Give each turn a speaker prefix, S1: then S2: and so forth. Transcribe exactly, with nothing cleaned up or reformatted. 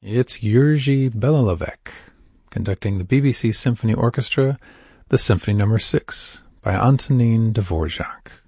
S1: It's Jerzy Belalovec conducting the B B C Symphony Orchestra, the Symphony Number six by Antonin Dvorak.